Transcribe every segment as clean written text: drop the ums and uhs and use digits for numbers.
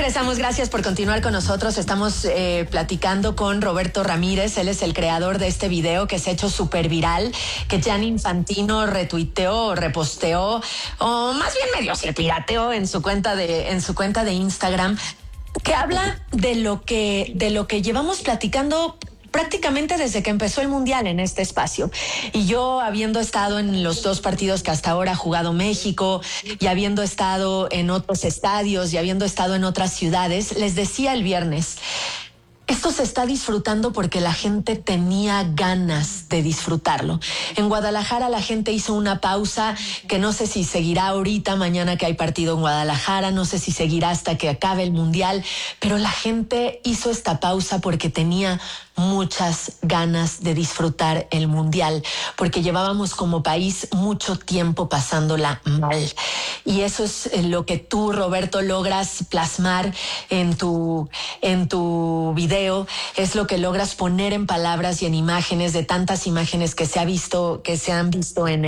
Regresamos, gracias por continuar con nosotros. Estamos platicando con Roberto Ramírez. Él es el creador de este video que se ha hecho súper viral, que Gianni Infantino retuiteó, reposteó, o más bien medio se pirateó en su cuenta de Instagram, que habla de lo que llevamos platicando prácticamente desde que empezó el Mundial en este espacio. Y yo, habiendo estado en los dos partidos que hasta ahora ha jugado México, y habiendo estado en otros estadios, y habiendo estado en otras ciudades, les decía el viernes, esto se está disfrutando porque la gente tenía ganas de disfrutarlo. En Guadalajara la gente hizo una pausa que no sé si seguirá ahorita, mañana que hay partido en Guadalajara, no sé si seguirá hasta que acabe el Mundial, pero la gente hizo esta pausa porque tenía muchas ganas de disfrutar el Mundial, porque llevábamos como país mucho tiempo pasándola mal. Y eso es lo que tú, Roberto, logras plasmar en tu video, es lo que logras poner en palabras y en imágenes, de tantas imágenes que se han visto en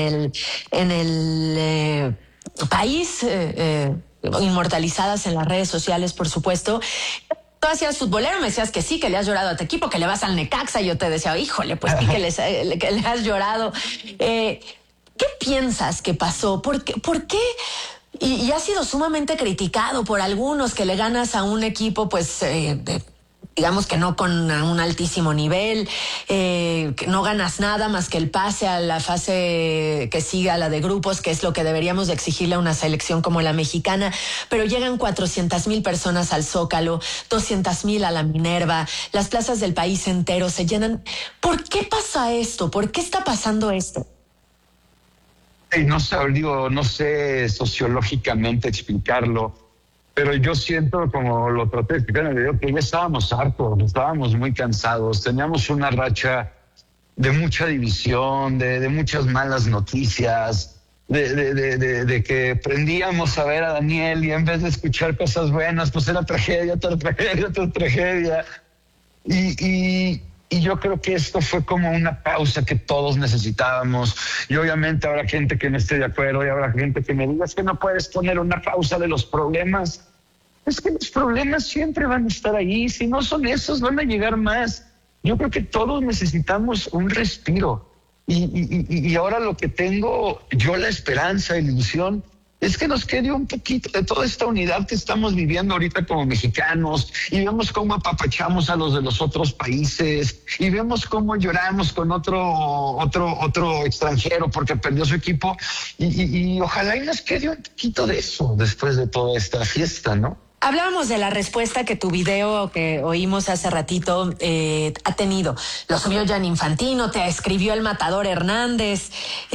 el país, inmortalizadas en las redes sociales, por supuesto. Tú hacías futbolero, me decías que sí, que le has llorado a tu equipo, que le vas al Necaxa, y yo te decía, híjole, pues sí que le has llorado. ¿Qué piensas que pasó? ¿Por qué? Y ha sido sumamente criticado por algunos, que le ganas a un equipo, pues, digamos que no con un altísimo nivel, que no ganas nada más que el pase a la fase que sigue, a la de grupos, que es lo que deberíamos de exigirle a una selección como la mexicana, pero llegan 400,000 personas al Zócalo, 200,000 a la Minerva, las plazas del país entero se llenan. ¿Por qué pasa esto? ¿Por qué está pasando esto? No sé sociológicamente explicarlo, pero yo siento, como lo traté de explicar en el video, que ya estábamos hartos, estábamos muy cansados, teníamos una racha de mucha división, de muchas malas noticias, de que prendíamos a ver a Daniel y en vez de escuchar cosas buenas, pues era tragedia, otra tragedia, otra tragedia. Y yo creo que esto fue como una pausa que todos necesitábamos. Y obviamente habrá gente que no esté de acuerdo y habrá gente que me diga, es que no puedes poner una pausa de los problemas. Es que los problemas siempre van a estar ahí. Si no son esos, van a llegar más. Yo creo que todos necesitamos un respiro. Y ahora lo que tengo, yo la esperanza, la ilusión, es que nos quede un poquito de toda esta unidad que estamos viviendo ahorita como mexicanos, y vemos cómo apapachamos a los de los otros países, y vemos cómo lloramos con otro extranjero porque perdió su equipo, y ojalá y nos quede un poquito de eso después de toda esta fiesta, ¿no? Hablábamos de la respuesta que tu video, que oímos hace ratito, ha tenido. Lo subió Gianni Infantino, te escribió el Matador Hernández,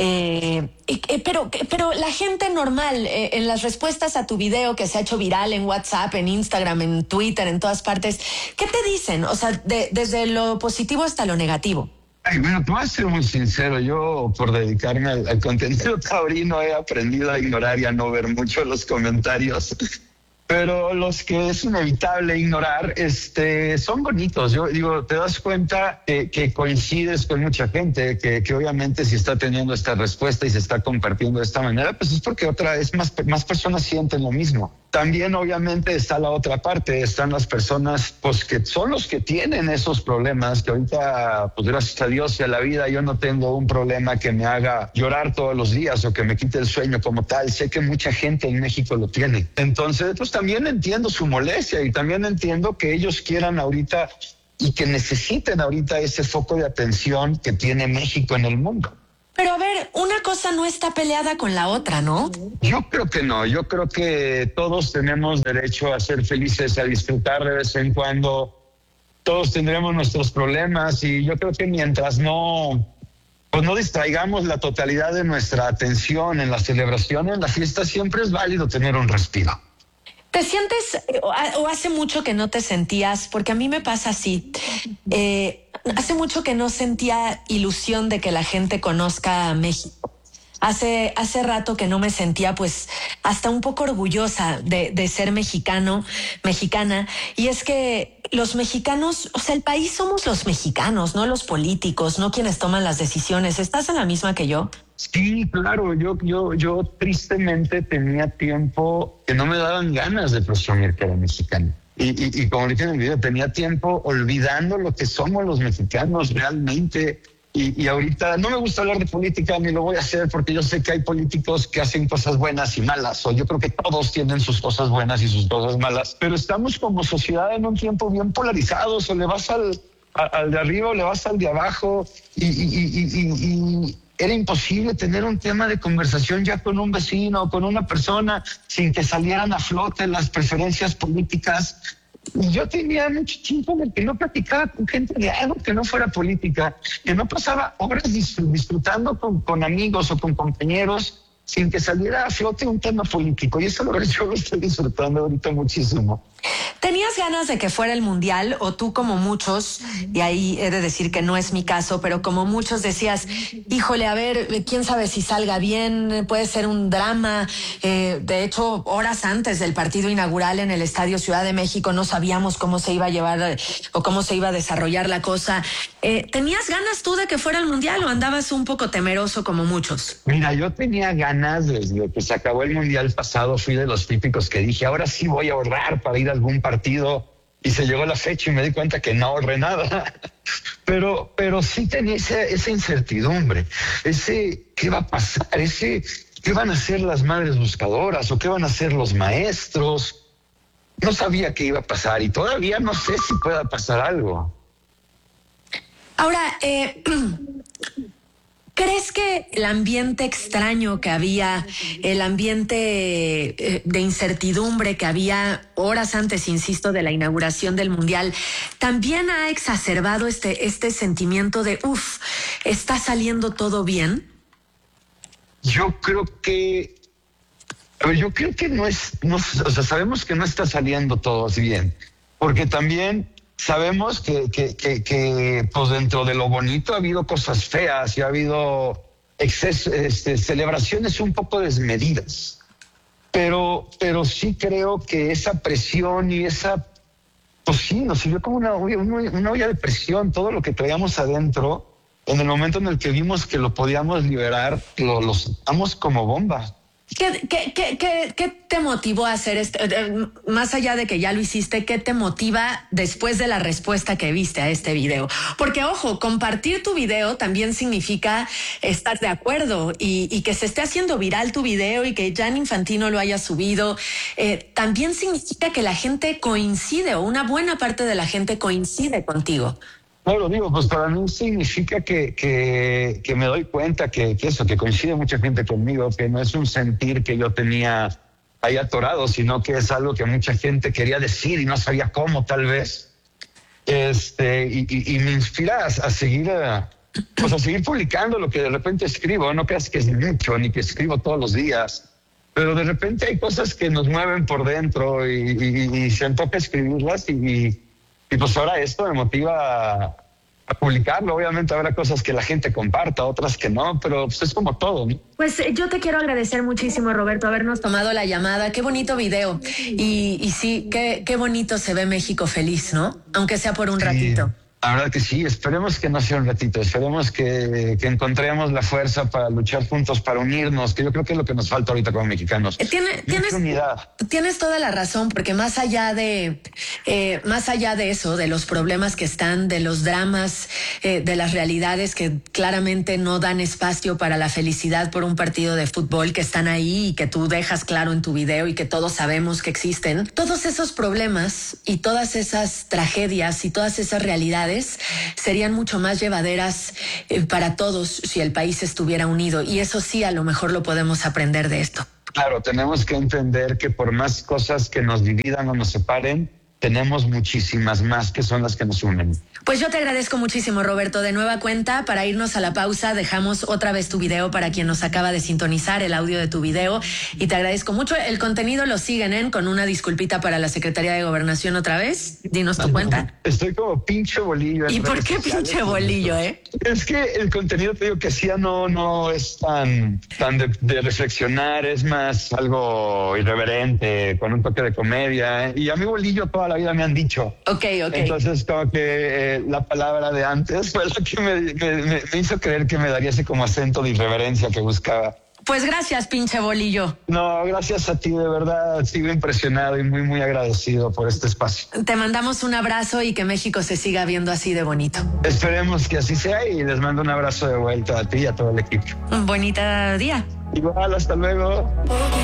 pero la gente normal, en las respuestas a tu video que se ha hecho viral en WhatsApp, en Instagram, en Twitter, en todas partes, ¿qué te dicen? O sea, desde lo positivo hasta lo negativo. Ay, bueno, te voy a ser muy sincero. Yo, por dedicarme al contenido taurino, he aprendido a ignorar y a no ver mucho los comentarios. Pero los que es inevitable ignorar, son bonitos. Yo digo, te das cuenta que coincides con mucha gente, que obviamente si está teniendo esta respuesta y se está compartiendo de esta manera, pues es porque otra vez más personas sienten lo mismo. También obviamente está la otra parte, están las personas pues que son los que tienen esos problemas, que ahorita pues gracias a Dios y a la vida yo no tengo un problema que me haga llorar todos los días o que me quite el sueño como tal. Sé que mucha gente en México lo tiene. Entonces pues también entiendo su molestia y también entiendo que ellos quieran ahorita y que necesiten ahorita ese foco de atención que tiene México en el mundo. Pero a ver, una cosa no está peleada con la otra, ¿no? Yo creo que no. Yo creo que todos tenemos derecho a ser felices, a disfrutar de vez en cuando. Todos tendremos nuestros problemas y yo creo que mientras no distraigamos la totalidad de nuestra atención en la celebración, en la fiesta, siempre es válido tener un respiro. ¿Te sientes, o hace mucho que no te sentías, porque a mí me pasa así, hace mucho que no sentía ilusión de que la gente conozca a México? Hace rato que no me sentía pues hasta un poco orgullosa de ser mexicana, y es que los mexicanos, o sea, el país somos los mexicanos, no los políticos, no quienes toman las decisiones. ¿Estás en la misma que yo? Sí, claro, yo tristemente tenía tiempo que no me daban ganas de presumir que era mexicano. Y como dije en el video, tenía tiempo olvidando lo que somos los mexicanos realmente. Y ahorita no me gusta hablar de política ni lo voy a hacer porque yo sé que hay políticos que hacen cosas buenas y malas, o yo creo que todos tienen sus cosas buenas y sus cosas malas, pero estamos como sociedad en un tiempo bien polarizados, o le vas al de arriba o le vas al de abajo, y era imposible tener un tema de conversación ya con un vecino o con una persona sin que salieran a flote las preferencias políticas. Y yo tenía mucho tiempo en el que no platicaba con gente de algo que no fuera política, que no pasaba horas disfrutando con amigos o con compañeros sin que saliera a flote un tema político. Y eso yo lo estoy disfrutando ahorita muchísimo. ¿Tenías ganas de que fuera el Mundial, o tú, como muchos, y ahí he de decir que no es mi caso, pero como muchos decías, híjole, a ver, quién sabe si salga bien, puede ser un drama? De hecho, horas antes del partido inaugural en el Estadio Ciudad de México no sabíamos cómo se iba a llevar o cómo se iba a desarrollar la cosa. ¿Tenías ganas tú de que fuera el Mundial o andabas un poco temeroso como muchos? Mira, yo tenía ganas desde que se acabó el Mundial pasado. Fui de los típicos que dije, ahora sí voy a ahorrar para ir a algún partido, y se llegó la fecha y me di cuenta que no ahorré nada. Pero sí tenía esa incertidumbre, qué va a pasar, qué van a hacer las madres buscadoras o qué van a hacer los maestros. No sabía qué iba a pasar y todavía no sé si pueda pasar algo. Ahora, ¿crees que el ambiente extraño que había, el ambiente de incertidumbre que había horas antes, insisto, de la inauguración del Mundial, también ha exacerbado este sentimiento de, ¿está saliendo todo bien? Yo creo que o sea, sabemos que no está saliendo todo bien, porque también sabemos que pues dentro de lo bonito ha habido cosas feas y ha habido celebraciones un poco desmedidas. Pero sí creo que esa presión y pues sí, nos sirvió como una olla de presión, todo lo que traíamos adentro. En el momento en el que vimos que lo podíamos liberar, lo soltamos como bomba. ¿Qué te motivó a hacer esto? Más allá de que ya lo hiciste, ¿qué te motiva después de la respuesta que viste a este video? Porque, ojo, compartir tu video también significa estar de acuerdo, y que se esté haciendo viral tu video y que Gianni Infantino lo haya subido, también significa que la gente coincide, o una buena parte de la gente coincide contigo. Claro, digo, pues para mí significa que me doy cuenta que coincide mucha gente conmigo, que no es un sentir que yo tenía ahí atorado, sino que es algo que mucha gente quería decir y no sabía cómo, tal vez. Y me inspira a seguir, a seguir publicando lo que de repente escribo. No creas que es mucho, ni que escribo todos los días, pero de repente hay cosas que nos mueven por dentro y se antoja escribirlas, y pues ahora esto me motiva a publicarlo. Obviamente habrá cosas que la gente comparta, otras que no, pero pues es como todo, ¿no? Pues yo te quiero agradecer muchísimo, Roberto, habernos tomado la llamada. Qué bonito video. Y sí, qué bonito se ve México feliz, ¿no? Aunque sea por un ratito. La verdad que sí, esperemos que no sea un ratito, esperemos que encontremos la fuerza para luchar juntos, para unirnos, que yo creo que es lo que nos falta ahorita como mexicanos. Tienes toda la razón, porque más allá de eso, de los problemas que están, de los dramas, de las realidades que claramente no dan espacio para la felicidad por un partido de fútbol, que están ahí y que tú dejas claro en tu video y que todos sabemos que existen, todos esos problemas y todas esas tragedias y todas esas realidades serían mucho más llevaderas para todos si el país estuviera unido, y eso sí, a lo mejor lo podemos aprender de esto. Claro, tenemos que entender que por más cosas que nos dividan o nos separen, tenemos muchísimas más que son las que nos unen. Pues yo te agradezco muchísimo, Roberto. De nueva cuenta, para irnos a la pausa, dejamos otra vez tu video para quien nos acaba de sintonizar, el audio de tu video, y te agradezco mucho. El contenido lo siguen, con una disculpita para la Secretaría de Gobernación otra vez. Dinos tu cuenta. Estoy como pinche bolillo. ¿Y por qué pinche bolillo, Es que el contenido, te digo, que hacía no es tan de reflexionar, es más algo irreverente, con un toque de comedia, y a mí bolillo toda la vida me han dicho. Ok. Entonces, como que la palabra de antes fue la que me hizo creer que me daría ese como acento de irreverencia que buscaba. Pues gracias, pinche bolillo. No, gracias a ti, de verdad, sigo impresionado y muy, muy agradecido por este espacio. Te mandamos un abrazo y que México se siga viendo así de bonito. Esperemos que así sea y les mando un abrazo de vuelta a ti y a todo el equipo. Un bonito día. Igual, hasta luego.